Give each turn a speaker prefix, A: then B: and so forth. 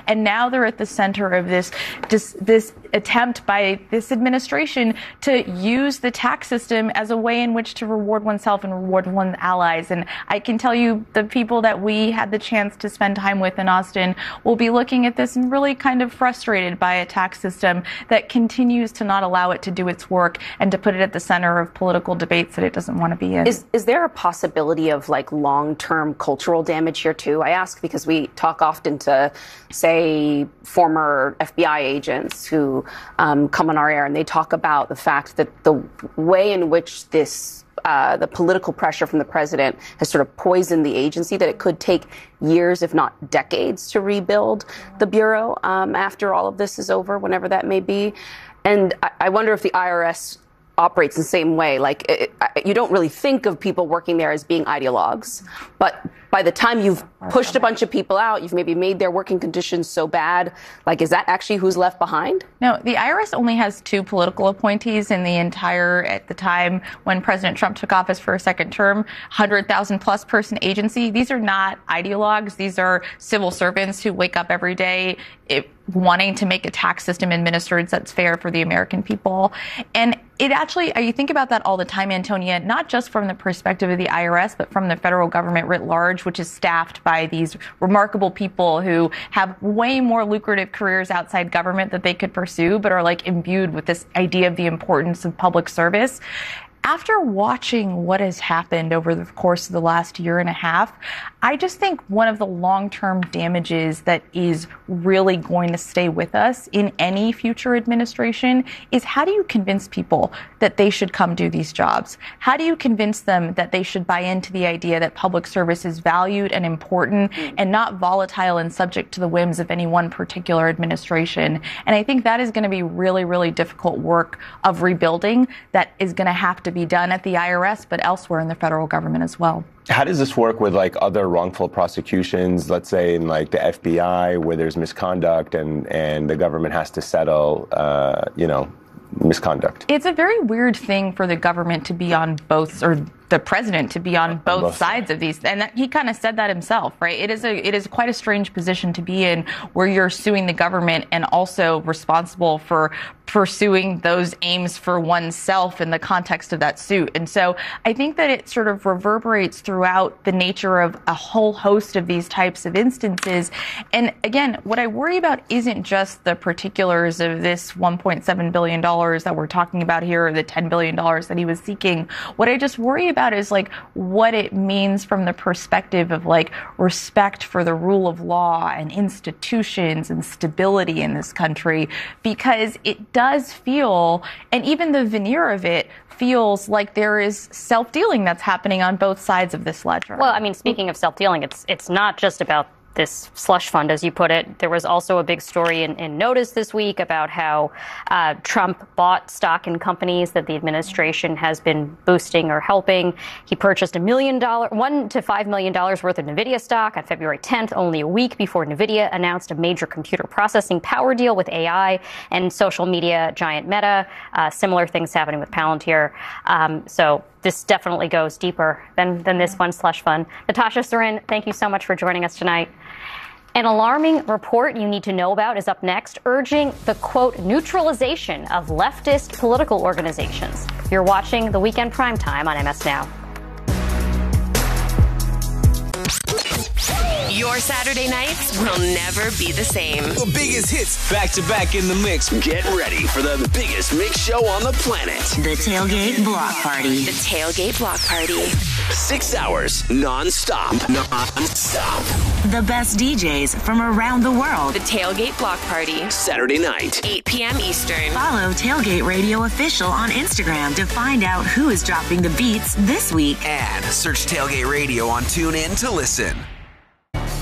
A: And now they're at the center of this attempt by this administration to use the tax system as a way in which to reward oneself and reward one's allies. And I can tell you the people that we had the chance to spend time with in Austin will be looking at this and really kind of frustrated by a tax system that continues to not allow it to do its work and to put it at the center of political debates that it doesn't want to be in.
B: Is there a possibility of like long-term cultural damage here too? I ask because we talk often to, say, former FBI agents who come on our air, and they talk about the fact that the way in which this the political pressure from the president has sort of poisoned the agency, that it could take years, if not decades, to rebuild the Bureau after all of this is over, whenever that may be. And I wonder if the IRS operates the same way. Like, you don't really think of people working there as being ideologues, but by the time you've pushed a bunch of people out, you've maybe made their working conditions so bad. Like, is that actually who's left behind?
A: No, the IRS only has 2 political appointees in the entire, at the time when President Trump took office for a second term, 100,000 plus person agency. These are not ideologues. These are civil servants who wake up every day wanting to make a tax system administered that's fair for the American people. And it actually, you think about that all the time, Antonia, not just from the perspective of the IRS, but from the federal government writ large, which is staffed by these remarkable people who have way more lucrative careers outside government that they could pursue, but are like imbued with this idea of the importance of public service. After watching what has happened over the course of the last year and a half, I just think one of the long-term damages that is really going to stay with us in any future administration is, how do you convince people that they should come do these jobs? How do you convince them that they should buy into the idea that public service is valued and important and not volatile and subject to the whims of any one particular administration? And I think that is going to be really, really difficult work of rebuilding that is going to have to be done at the IRS, but elsewhere in the federal government as well.
C: How does this work with like other wrongful prosecutions, let's say in like the FBI, where there's misconduct and the government has to settle, misconduct? It's
A: a very weird thing for the government to be on both, or the president to be on both sides of these. And he kind of said that himself, right? It is quite a strange position to be in, where you're suing the government and also responsible for pursuing those aims for oneself in the context of that suit. And so I think that it sort of reverberates throughout the nature of a whole host of these types of instances. And again, what I worry about isn't just the particulars of this $1.7 billion that we're talking about here, or the $10 billion that he was seeking. What I just worry about is like what it means from the perspective of like respect for the rule of law and institutions and stability in this country, because it does feel, and even the veneer of it feels like there is self-dealing that's happening on both sides of this ledger.
D: Well, I mean, speaking of self-dealing, it's not just about this slush fund, as you put it. There was also a big story in Notice this week about how Trump bought stock in companies that the administration has been boosting or helping. He purchased $1 to $5 million worth of NVIDIA stock on February 10th, only a week before NVIDIA announced a major computer processing power deal with AI and social media giant Meta. Similar things happening with Palantir. So this definitely goes deeper than this one slush fund. Natasha Surin, thank you so much for joining us tonight. An alarming report you need to know about is up next, urging the, quote, neutralization of leftist political organizations. You're watching The Weekend Primetime on MS Now.
E: Your Saturday nights will never be the same.
F: The biggest hits back to back in the mix. Get ready for the biggest mix show on the planet.
G: The Tailgate Block Party.
E: The Tailgate Block Party.
F: 6 hours non-stop. Non-stop.
G: The best DJs from around the world.
E: The Tailgate Block Party.
F: Saturday night,
E: 8 p.m. Eastern.
G: Follow Tailgate Radio Official on Instagram to find out who is dropping the beats this week.
F: And search Tailgate Radio on TuneIn to listen.